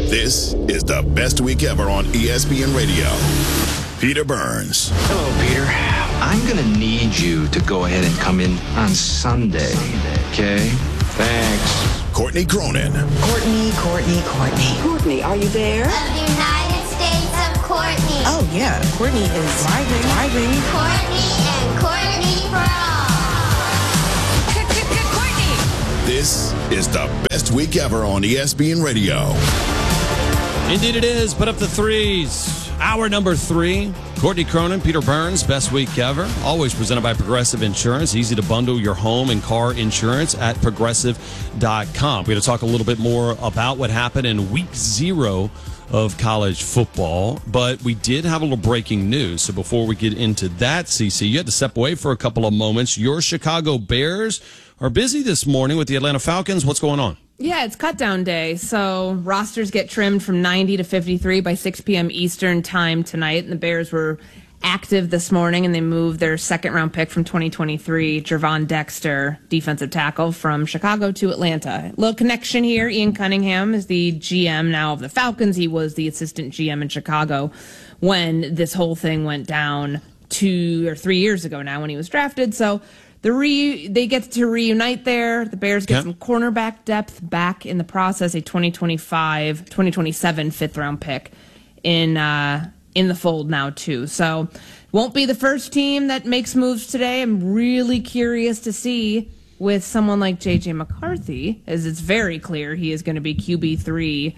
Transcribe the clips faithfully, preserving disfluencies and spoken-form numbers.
This is the best week ever on E S P N Radio. Peter Burns. Hello, Peter. I'm going to need you to go ahead and come in on Sunday, okay? Thanks. Courtney Cronin. Courtney, Courtney, Courtney. Courtney, are you there? Of the United States of Courtney. Oh, yeah. Courtney is driving, driving. Courtney and Courtney for all. Courtney. This is the best week ever on E S P N Radio. Indeed it is. Put up the threes. Hour number three. Courtney Cronin, Peter Burns, best week ever. Always presented by Progressive Insurance. Easy to bundle your home and car insurance at progressive dot com. We're going to talk a little bit more about what happened in week zero of college football, but we did have a little breaking news. So before we get into that, Cece, you had to step away for a couple of moments. Your Chicago Bears are busy this morning with the Atlanta Falcons. What's going on? Yeah, it's cut down day, so rosters get trimmed from ninety to fifty-three by six p.m. Eastern time tonight, and the Bears were active this morning, and they moved their second-round pick from twenty twenty-three, Gervon Dexter, defensive tackle, from Chicago to Atlanta. Little connection here. Ian Cunningham is the G M now of the Falcons. He was the assistant G M in Chicago when this whole thing went down two or three years ago now when he was drafted, so The re they get to reunite there. The Bears get yep. some cornerback depth back in the process. A twenty twenty-five, twenty twenty-seven fifth round pick in uh, in the fold now too. So won't be the first team that makes moves today. I'm really curious to see with someone like J J McCarthy, as it's very clear he is going to be Q B three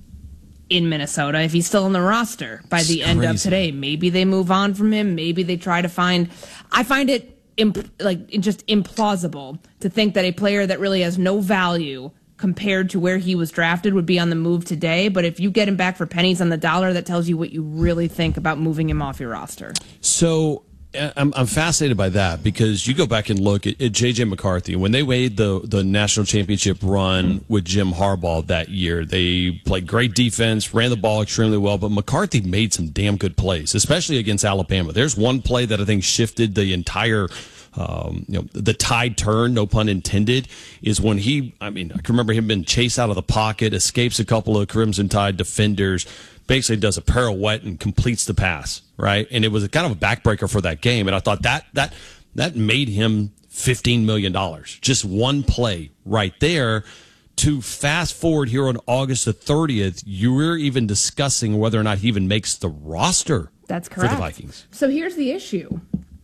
in Minnesota if he's still on the roster by the it's end crazy. of today. Maybe they move on from him. Maybe they try to find. I find it. Imp- like just implausible to think that a player that really has no value compared to where he was drafted would be on the move today. But if you get him back for pennies on the dollar, that tells you what you really think about moving him off your roster. So I'm, I'm fascinated by that because you go back and look at, at J J McCarthy. When they made the, the national championship run with Jim Harbaugh that year, they played great defense, ran the ball extremely well, but McCarthy made some damn good plays, especially against Alabama. There's one play that I think shifted the entire Um, you know, the tide turn, no pun intended, is when he, I mean, I can remember him being chased out of the pocket, escapes a couple of Crimson Tide defenders, basically does a pirouette and completes the pass, right? And it was a kind of a backbreaker for that game. And I thought that that that made him fifteen million dollars. Just one play right there. To fast forward here on August the thirtieth, you were even discussing whether or not he even makes the roster. That's correct. For the Vikings. So here's the issue.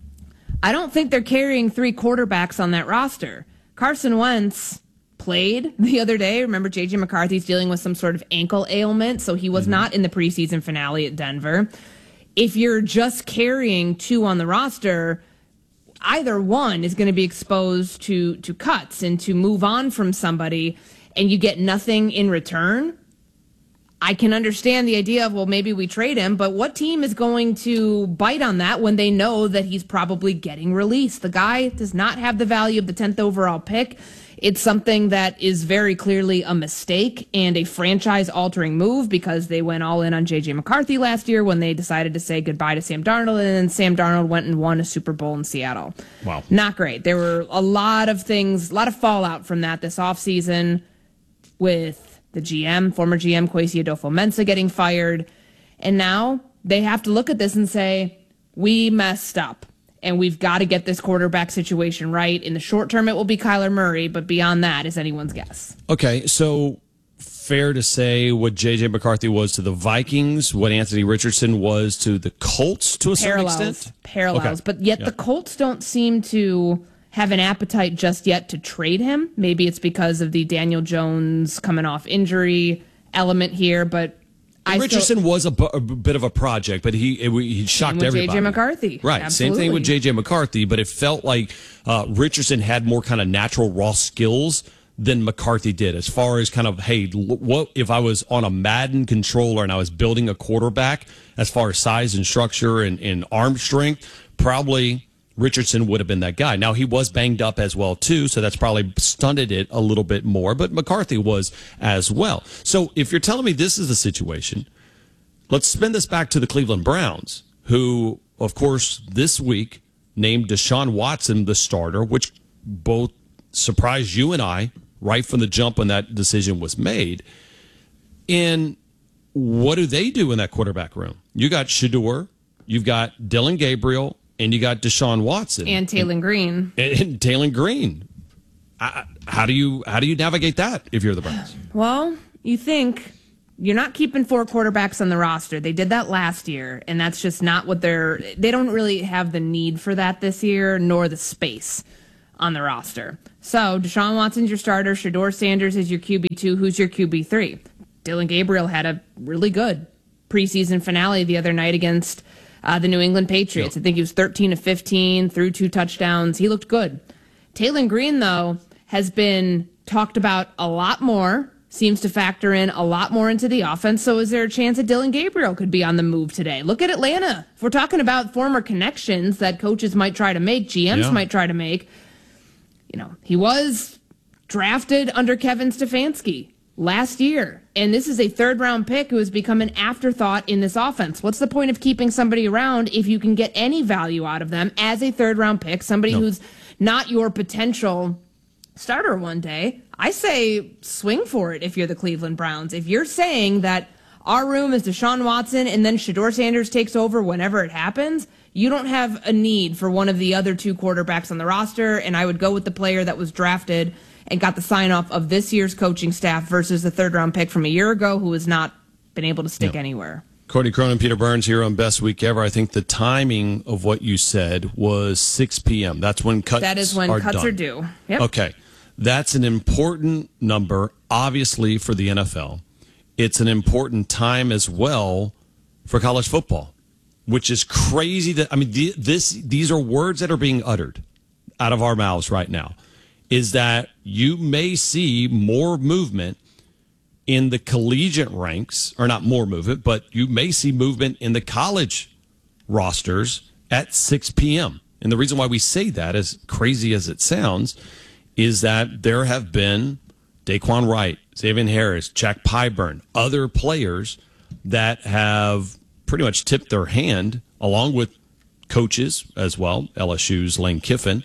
I don't think they're carrying three quarterbacks on that roster. Carson Wentz played the other day. Remember, J J McCarthy's dealing with some sort of ankle ailment, so he was mm-hmm. not in the preseason finale at Denver. If you're just carrying two on the roster, either one is going to be exposed to, to cuts and to move on from somebody, and you get nothing in return. I can understand the idea of, well, maybe we trade him, but what team is going to bite on that when they know that he's probably getting released? The guy does not have the value of the tenth overall pick. It's something that is very clearly a mistake and a franchise-altering move because they went all in on J J McCarthy last year when they decided to say goodbye to Sam Darnold, and then Sam Darnold went and won a Super Bowl in Seattle. Wow. Not great. There were a lot of things, a lot of fallout from that this offseason with the G M, former G M Kwesi Adolfo-Mensah getting fired. And now they have to look at this and say, we messed up, and we've got to get this quarterback situation right. In the short term, it will be Kyler Murray, but beyond that is anyone's guess. Okay, so fair to say what J J McCarthy was to the Vikings, what Anthony Richardson was to the Colts to a Parallels, certain extent? Parallels. Okay. But yet yeah. the Colts don't seem to have an appetite just yet to trade him. Maybe it's because of the Daniel Jones coming off injury element here, but I Richardson still, was a, bu- a bit of a project, but he it, he shocked with everybody. J J McCarthy. Right, Absolutely. same thing with J J McCarthy, but it felt like uh, Richardson had more kind of natural raw skills than McCarthy did as far as kind of, hey, what if I was on a Madden controller and I was building a quarterback as far as size and structure and, and arm strength, probably Richardson would have been that guy. Now, he was banged up as well, too, so that's probably stunted it a little bit more, but McCarthy was as well. So if you're telling me this is the situation, let's spin this back to the Cleveland Browns, who, of course, this week named Deshaun Watson the starter, which both surprised you and I right from the jump when that decision was made. And what do they do in that quarterback room? You got Shedeur, you've got Dillon Gabriel, and you got Deshaun Watson And Taylon Green. And, and Taylon Green. I, how do you how do you navigate that if you're the Browns? Well, you think you're not keeping four quarterbacks on the roster. They did that last year, and that's just not what they're. They don't really have the need for that this year, nor the space on the roster. So Deshaun Watson's your starter. Shedeur Sanders is your Q B two. Who's your Q B three? Dillon Gabriel had a really good preseason finale the other night against uh, the New England Patriots. Yep. I think he was thirteen of fifteen, threw two touchdowns. He looked good. Taylon Green, though, has been talked about a lot more, seems to factor in a lot more into the offense. So is there a chance that Dillon Gabriel could be on the move today? Look at Atlanta. If we're talking about former connections that coaches might try to make, G Ms yeah. might try to make, you know, he was drafted under Kevin Stefanski last year. And this is a third round pick who has become an afterthought in this offense. What's the point of keeping somebody around if you can get any value out of them as a third round pick, somebody no. who's not your potential starter one day? I say swing for it if you're the Cleveland Browns. If you're saying that our room is Deshaun Watson and then Shedeur Sanders takes over whenever it happens, you don't have a need for one of the other two quarterbacks on the roster, and I would go with the player that was drafted and got the sign-off of this year's coaching staff versus the third-round pick from a year ago who has not been able to stick yeah. anywhere. Courtney Cronin, Peter Burns here on Best Week Ever. I think the timing of what you said was six p.m. That's when cuts are That is when are cuts done. are due. Yep. Okay. That's an important number, obviously, for the N F L. It's an important time as well for college football, which is crazy. That I mean, th- this these are words that are being uttered out of our mouths right now, is that you may see more movement in the collegiate ranks, or not more movement, but you may see movement in the college rosters at six p.m. And the reason why we say that, as crazy as it sounds, is that there have been Daquan Wright, Xavier Harris, Jack Pyburn, other players that have pretty much tipped their hand, along with coaches as well, L S U's Lane Kiffin,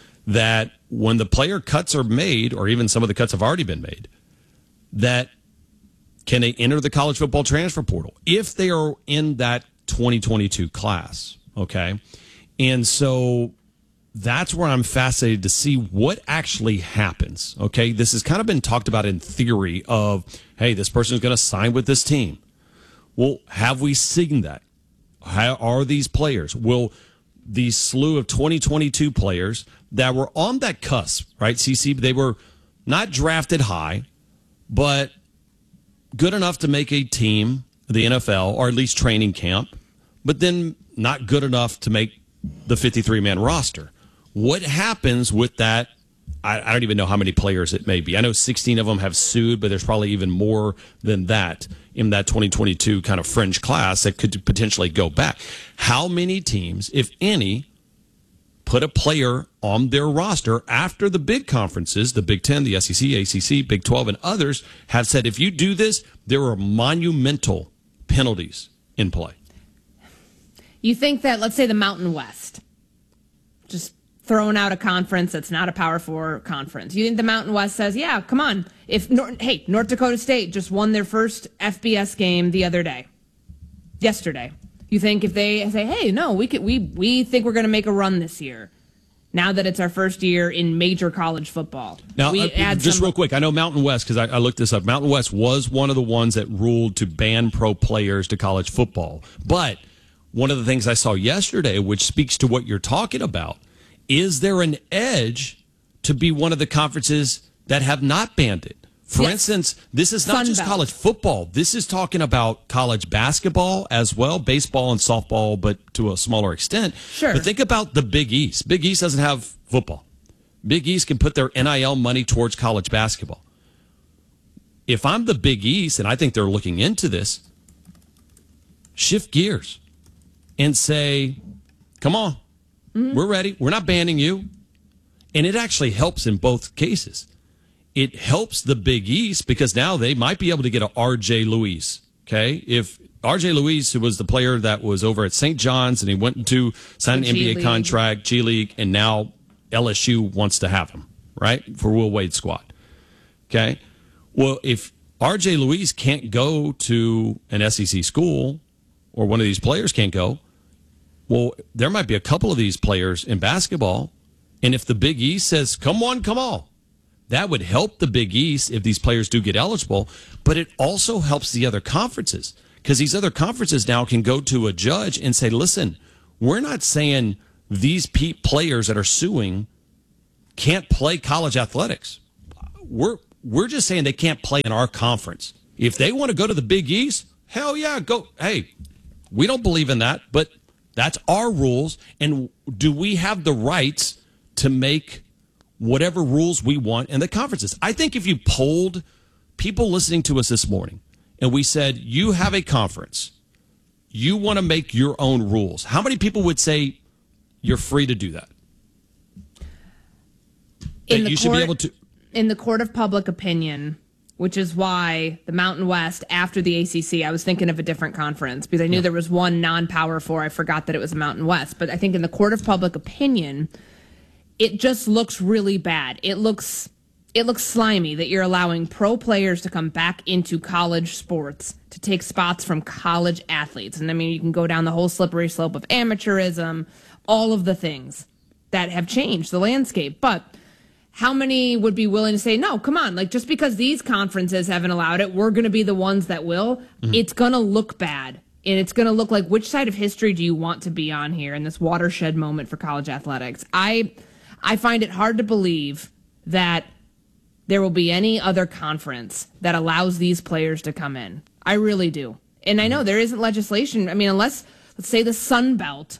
that when the player cuts are made, or even some of the cuts have already been made, that can they enter the college football transfer portal if they are in that twenty twenty-two class, okay? And so that's where I'm fascinated to see what actually happens, okay? This has kind of been talked about in theory of, hey, this person is going to sign with this team. Well, have we seen that? How are these players? Will these slew of twenty twenty-two players that were on that cusp, right, C C, they were not drafted high, but good enough to make a team, the N F L, or at least training camp, but then not good enough to make the fifty-three man roster. What happens with that? I, I don't even know how many players it may be. I know sixteen of them have sued, but there's probably even more than that in that twenty twenty-two kind of fringe class that could potentially go back. How many teams, if any, put a player on their roster after the big conferences, the Big Ten, the S E C, A C C, Big twelve, and others have said, if you do this, there are monumental penalties in play? You think that, let's say the Mountain West, just throwing out a conference that's not a Power Four conference. You think the Mountain West says, yeah, come on. If North, hey, North Dakota State just won their first F B S game the other day, yesterday. You think if they say, hey, no, we could, we we think we're going to make a run this year, now that it's our first year in major college football. Now, we uh, add just some- real quick, I know Mountain West, because I, I looked this up. Mountain West was one of the ones that ruled to ban pro players to college football. But one of the things I saw yesterday, which speaks to what you're talking about, is there an edge to be one of the conferences that have not banned it? For yes. instance, this is not Sun just Belt. college football. This is talking about college basketball as well, baseball and softball, but to a smaller extent. Sure. But think about the Big East. Big East doesn't have football. Big East can put their N I L money towards college basketball. If I'm the Big East, and I think they're looking into this, shift gears and say, come on, mm-hmm. we're ready. We're not banning you. And it actually helps in both cases. It helps the Big East because now they might be able to get a R J Luis, okay? If R J Luis, who was the player that was over at Saint John's and he went into signed an N B A contract, G League, and now L S U wants to have him, right, for Will Wade's squad, okay? Well, if R J Luis can't go to an S E C school, or one of these players can't go. Well, there might be a couple of these players in basketball, and if the Big East says, come on, come on, that would help the Big East if these players do get eligible, but it also helps the other conferences, because these other conferences now can go to a judge and say, listen, we're not saying these pe- players that are suing can't play college athletics. We're we're just saying they can't play in our conference. If they want to go to the Big East, hell yeah, go. Hey, we don't believe in that, but that's our rules. And do we have the rights to make whatever rules we want in the conferences? I think if you polled people listening to us this morning and we said, you have a conference, you want to make your own rules, how many people would say you're free to do that? In that the you court, should be able to. In the court of public opinion, which is why the Mountain West, after the A C C, I was thinking of a different conference because I knew yeah. there was one non-power four. I forgot that it was the Mountain West. But I think in the court of public opinion, it just looks really bad. It looks it looks slimy that you're allowing pro players to come back into college sports to take spots from college athletes. And I mean, you can go down the whole slippery slope of amateurism, all of the things that have changed the landscape. But how many would be willing to say, no, come on, like just because these conferences haven't allowed it, we're going to be the ones that will? Mm-hmm. It's going to look bad. And it's going to look like, which side of history do you want to be on here in this watershed moment for college athletics? I I find it hard to believe that there will be any other conference that allows these players to come in. I really do. And I know there isn't legislation. I mean, unless, let's say, the Sun Belt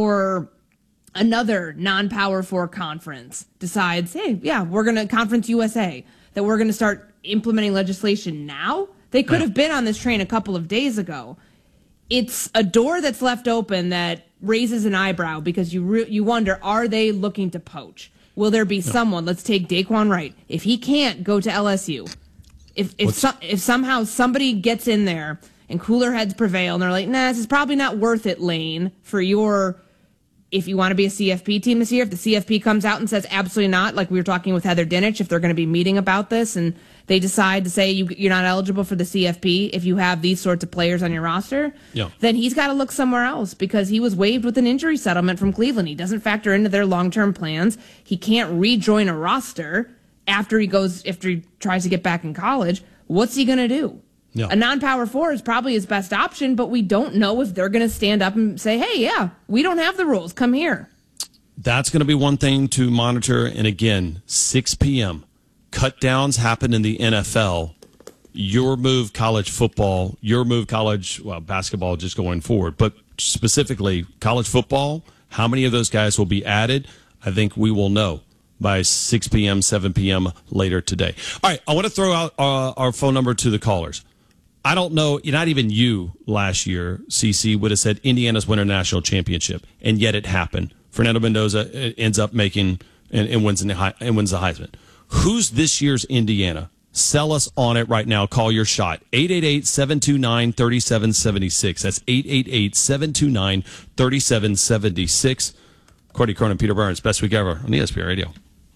or another non-power four conference decides, hey, yeah, we're going to, Conference U S A, that we're going to start implementing legislation now. They could have been on this train a couple of days ago. It's a door that's left open that raises an eyebrow because you re- you wonder, are they looking to poach? Will there be no. someone, let's take Daquan Wright, if he can't go to L S U, if if, so, if somehow somebody gets in there and cooler heads prevail and they're like, nah, this is probably not worth it, Lane, for your... If you want to be a C F P team this year, if the C F P comes out and says absolutely not, like we were talking with Heather Dinich, if they're going to be meeting about this and they decide to say you, you're not eligible for the C F P if you have these sorts of players on your roster, yeah. then he's got to look somewhere else because he was waived with an injury settlement from Cleveland. He doesn't factor into their long-term plans. He can't rejoin a roster after he goes, after he tries to get back in college. What's he going to do? Yeah. A non-power four is probably his best option, but we don't know if they're going to stand up and say, hey, yeah, we don't have the rules. Come here. That's going to be one thing to monitor. And again, six p.m. Cut downs happen in the N F L. Your move college football, your move college well, basketball just going forward. But specifically college football, how many of those guys will be added? I think we will know by six p.m., seven p.m. later today. All right, I want to throw out uh, our phone number to the callers. I don't know, not even you last year, C C, would have said Indiana's winning a national championship, and yet it happened. Fernando Mendoza ends up making and, and wins the and wins the Heisman. Who's this year's Indiana? Sell us on it right now. Call your shot. eight eight eight, seven two nine, three seven seven six. That's eight eight eight, seven two nine, three seven seven six. Courtney Cronin, Peter Burns, best week ever on E S P N Radio.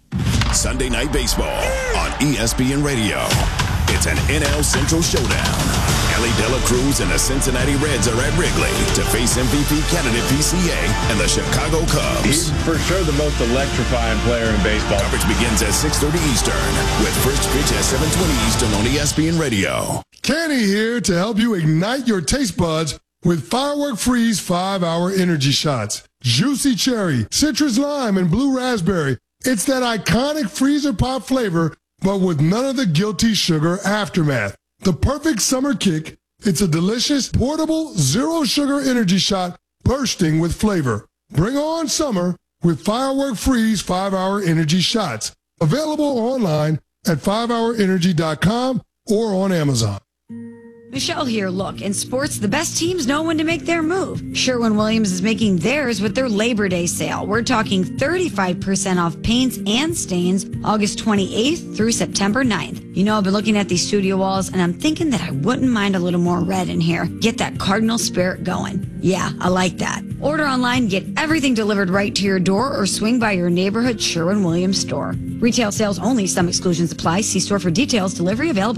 Sunday Night Baseball on E S P N Radio. It's an N L Central showdown. Ellie De La Cruz and the Cincinnati Reds are at Wrigley to face M V P candidate P C A and the Chicago Cubs. He's for sure the most electrifying player in baseball. Coverage begins at six thirty Eastern with first pitch at seven twenty Eastern on E S P N Radio. Kenny here to help you ignite your taste buds with Firework Freeze five-hour energy shots. Juicy cherry, citrus lime, and blue raspberry. It's that iconic freezer pop flavor, but with none of the guilty sugar aftermath. The perfect summer kick, it's a delicious, portable, zero-sugar energy shot bursting with flavor. Bring on summer with Firework Freeze five-hour energy shots. Available online at five hour energy dot com or on Amazon. Michelle here. Look, in sports, the best teams know when to make their move. Sherwin-Williams is making theirs with their Labor Day sale. We're talking thirty-five percent off paints and stains August twenty-eighth through September ninth. You know, I've been looking at these studio walls, and I'm thinking that I wouldn't mind a little more red in here. Get that Cardinal spirit going. Yeah, I like that. Order online, get everything delivered right to your door, or swing by your neighborhood Sherwin-Williams store. Retail sales only. Some exclusions apply. See store for details. Delivery available.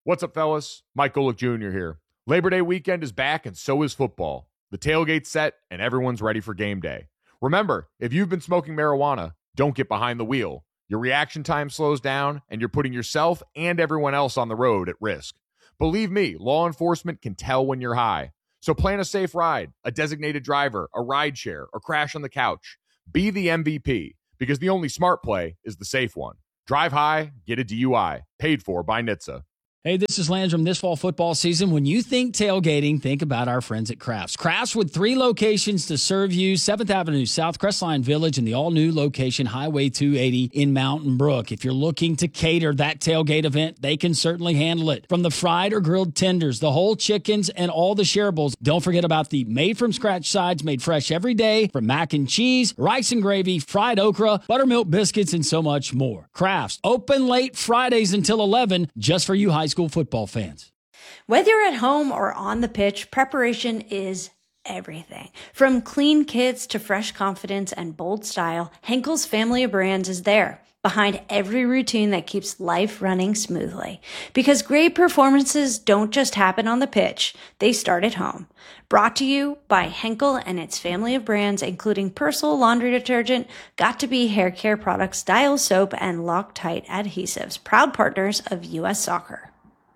What's up, fellas? Mike Golick Junior here. Labor Day weekend is back, and so is football. The tailgate's set, and everyone's ready for game day. Remember, if you've been smoking marijuana, don't get behind the wheel. Your reaction time slows down, and you're putting yourself and everyone else on the road at risk. Believe me, law enforcement can tell when you're high. So plan a safe ride, a designated driver, a ride share, or crash on the couch. Be the M V P, because the only smart play is the safe one. Drive high, get a D U I. Paid for by N H T S A. Hey, this is Landrum. This fall football season, when you think tailgating, think about our friends at Crafts. Crafts with three locations to serve you, seventh Avenue South, Crestline Village, and the all-new location, Highway two eighty in Mountain Brook. If you're looking to cater that tailgate event, they can certainly handle it. From the fried or grilled tenders, the whole chickens, and all the shareables, don't forget about the made-from-scratch sides made fresh every day, from mac and cheese, rice and gravy, fried okra, buttermilk biscuits, and so much more. Crafts, open late Fridays until eleven, just for you high school School football fans. Whether you're at home or on the pitch, preparation is everything. From clean kits to fresh confidence and bold style, Henkel's family of brands is there, behind every routine that keeps life running smoothly. Because great performances don't just happen on the pitch, they start at home. Brought to you by Henkel and its family of brands, including Persil laundry detergent, Got2b hair care products, Dial soap, and Loctite adhesives, proud partners of U S Soccer.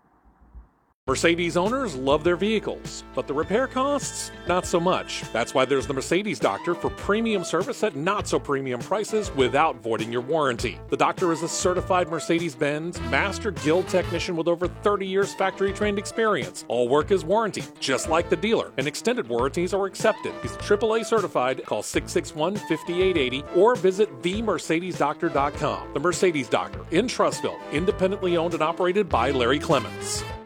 Mercedes owners love their vehicles, but the repair costs, not so much. That's why there's the Mercedes Doctor for premium service at not so premium prices without voiding your warranty. The Doctor is a certified Mercedes-Benz Master Guild technician with over thirty years factory-trained experience. All work is warranted, just like the dealer, and extended warranties are accepted. He's triple A certified. Call six six one, five eight eight zero or visit the mercedes doctor dot com. The Mercedes Doctor in Trussville, independently owned and operated by Larry Clements.